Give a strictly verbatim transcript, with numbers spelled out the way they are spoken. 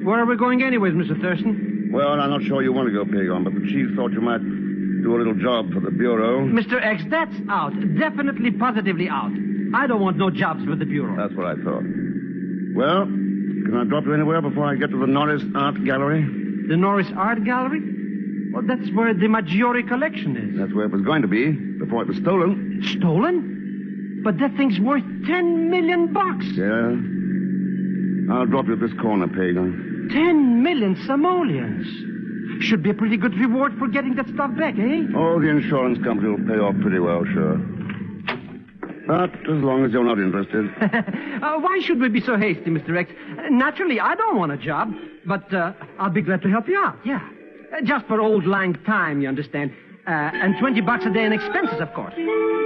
Where are we going anyways, Mister Thurston? Well, I'm not sure you want to go, Pagon, but the chief thought you might do a little job for the Bureau. Mister X, that's out. Definitely, positively out. I don't want no jobs with the Bureau. That's what I thought. Well, can I drop you anywhere before I get to the Norris Art Gallery? The Norris Art Gallery? Well, that's where the Maggiore collection is. That's where it was going to be before it was stolen. Stolen? But that thing's worth ten million bucks. Yeah. I'll drop you at this corner, Pagan. Ten million simoleons. Should be a pretty good reward for getting that stuff back, eh? Oh, the insurance company will pay off pretty well, sure. But as long as you're not interested. uh, why should we be so hasty, Mister X? Uh, naturally, I don't want a job, but uh, I'll be glad to help you out, yeah. Uh, just for old lang time, you understand. Uh, and twenty bucks a day in expenses, of course.